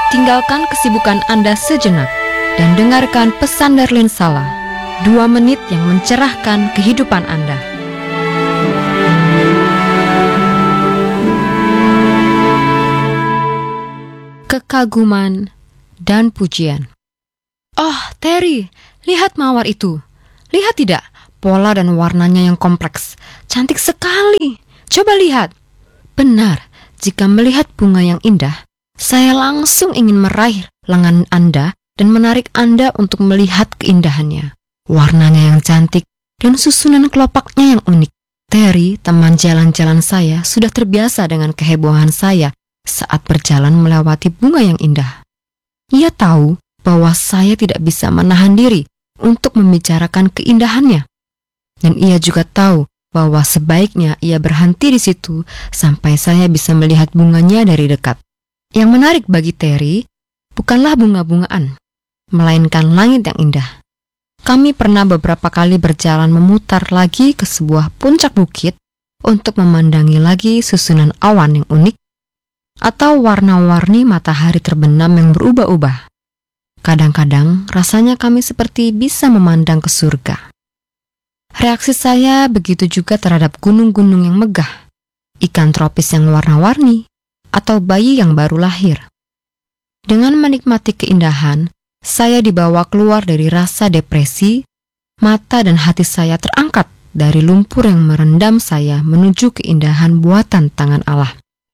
Tinggalkan kesibukan Anda sejenak dan dengarkan pesan Darlene Sala, 2 menit yang mencerahkan kehidupan Anda. Kekaguman dan pujian. Oh, Terry, lihat mawar itu. Lihat tidak, pola dan warnanya yang kompleks. Cantik sekali. Coba lihat. Benar, jika melihat bunga yang indah, saya langsung ingin meraih lengan Anda dan menarik Anda untuk melihat keindahannya. Warnanya yang cantik dan susunan kelopaknya yang unik. Terry, teman jalan-jalan saya, sudah terbiasa dengan kehebohan saya saat berjalan melewati bunga yang indah. Ia tahu bahwa saya tidak bisa menahan diri untuk membicarakan keindahannya. Dan ia juga tahu bahwa sebaiknya ia berhenti di situ sampai saya bisa melihat bunganya dari dekat. Yang menarik bagi Terry bukanlah bunga-bungaan, melainkan langit yang indah. Kami pernah beberapa kali berjalan memutar lagi ke sebuah puncak bukit untuk memandangi lagi susunan awan yang unik atau warna-warni matahari terbenam yang berubah-ubah. Kadang-kadang rasanya kami seperti bisa memandang ke surga. Reaksi saya begitu juga terhadap gunung-gunung yang megah, ikan tropis yang warna-warni, atau bayi yang baru lahir. Dengan menikmati keindahan, saya dibawa keluar dari rasa depresi, mata dan hati saya terangkat dari lumpur yang merendam saya menuju keindahan buatan tangan Allah.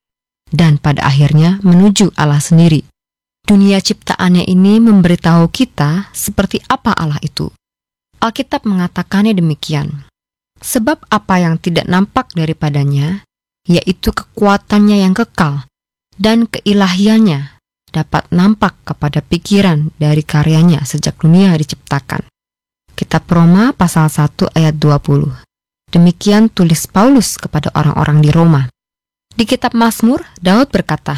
Dan pada akhirnya menuju Allah sendiri. Dunia ciptaannya ini memberitahu kita seperti apa Allah itu. Alkitab mengatakannya demikian. Sebab apa yang tidak nampak daripadanya, yaitu kekuatannya yang kekal, dan keilahiannya dapat nampak kepada pikiran dari karyanya sejak dunia diciptakan. Kitab Roma pasal 1 ayat 20. Demikian tulis Paulus kepada orang-orang di Roma. Di kitab Mazmur, Daud berkata,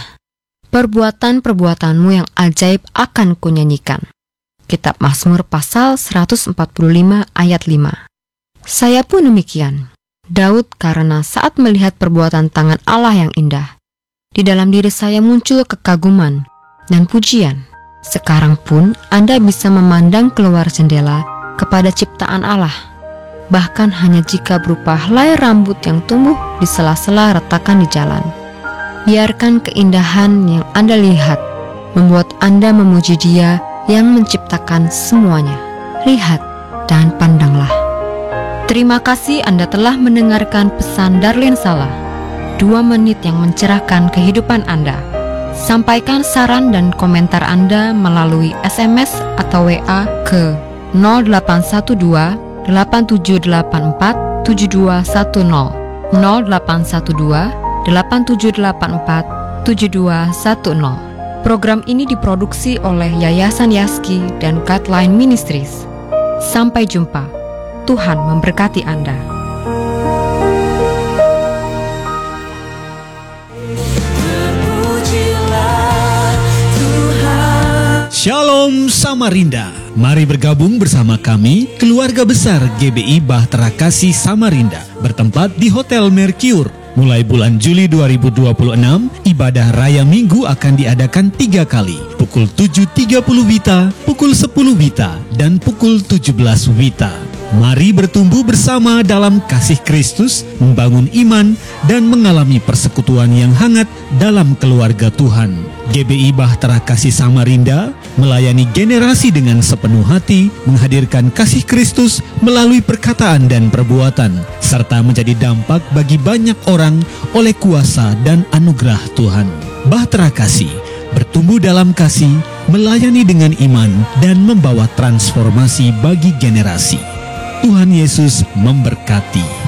"Perbuatan-perbuatanmu yang ajaib akan kunyanyikan." Kitab Mazmur pasal 145 ayat 5. Saya pun demikian. Daud karena saat melihat perbuatan tangan Allah yang indah, di dalam diri saya muncul kekaguman dan pujian. Sekarang pun Anda bisa memandang keluar jendela kepada ciptaan Allah, bahkan hanya jika berupa helai rambut yang tumbuh di sela-sela retakan di jalan. Biarkan keindahan yang Anda lihat membuat Anda memuji Dia yang menciptakan semuanya. Lihat dan pandanglah. Terima kasih Anda telah mendengarkan pesan Darlene Sala, 2 menit yang mencerahkan kehidupan Anda. Sampaikan saran dan komentar Anda melalui SMS atau WA ke 0812 8784 7210 0812 8784 7210. Program ini diproduksi oleh Yayasan Yaski dan Guideline Ministries. Sampai jumpa. Tuhan memberkati Anda. Shalom Samarinda. Mari bergabung bersama kami, keluarga besar GBI Bahtera Kasih Samarinda, bertempat di Hotel Mercure. Mulai bulan Juli 2026, ibadah Raya Minggu akan diadakan 3 kali, pukul 7.30 WITA, pukul 10 WITA, dan pukul 17 WITA. Mari bertumbuh bersama dalam kasih Kristus, membangun iman, dan mengalami persekutuan yang hangat dalam keluarga Tuhan. GBI Bahtera Kasih Samarinda melayani generasi dengan sepenuh hati, menghadirkan kasih Kristus melalui perkataan dan perbuatan, serta menjadi dampak bagi banyak orang oleh kuasa dan anugerah Tuhan. Bahtera Kasih bertumbuh dalam kasih, melayani dengan iman, dan membawa transformasi bagi generasi. Tuhan Yesus memberkati.